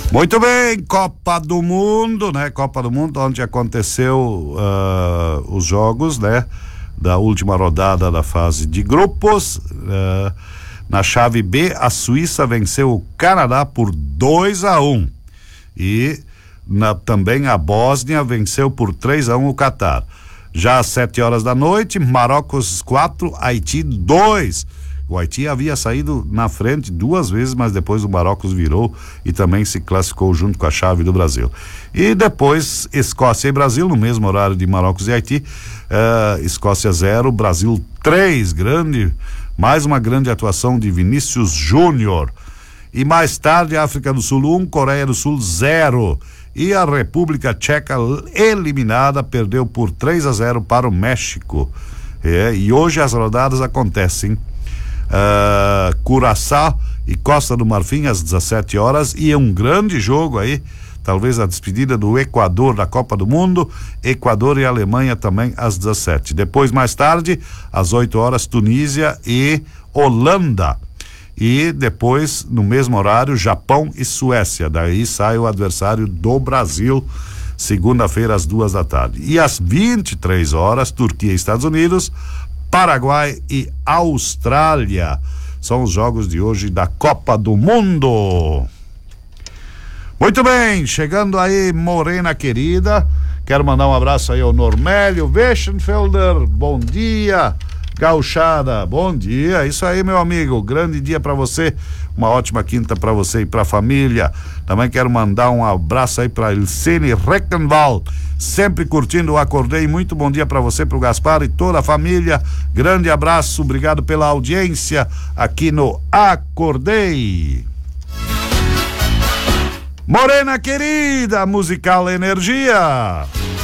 Muito bem, Copa do Mundo, né? Copa do Mundo, onde aconteceu os jogos, né? Da última rodada da fase de grupos. Na chave B, a Suíça venceu o Canadá por 2-1. E também a Bósnia venceu por 3-1 o Catar. Já às 7 horas da noite, Marrocos 4, Haiti 2. O Haiti havia saído na frente 2 vezes, mas depois o Marrocos virou e também se classificou junto com a chave do Brasil. E depois Escócia e Brasil, no mesmo horário de Marrocos e Haiti, Escócia 0, Brasil 3, mais uma grande atuação de Vinícius Júnior. E mais tarde, África do Sul 1, Coreia do Sul 0. E a República Tcheca, eliminada, perdeu por 3-0 para o México. E hoje as rodadas acontecem. Curaçao e Costa do Marfim às 17 horas, e é um grande jogo aí, talvez a despedida do Equador da Copa do Mundo. Equador e Alemanha também às 17. Depois, mais tarde, às 8 horas, Tunísia e Holanda. E depois, no mesmo horário, Japão e Suécia. Daí sai o adversário do Brasil, segunda-feira às 2 da tarde. E às 23 horas, Turquia e Estados Unidos, Paraguai e Austrália. São os jogos de hoje da Copa do Mundo. Muito bem, chegando aí, Morena querida. Quero mandar um abraço aí ao Normélio Weschenfelder. Bom dia, gauchada. Bom dia, isso aí, meu amigo. Grande dia pra você. Uma ótima quinta pra você e pra família. Também quero mandar um abraço aí pra Ilsene Reckenwald, sempre curtindo o Acordei. Muito bom dia pra você, pro Gaspar e toda a família. Grande abraço, obrigado pela audiência aqui no Acordei. Morena querida, musical energia.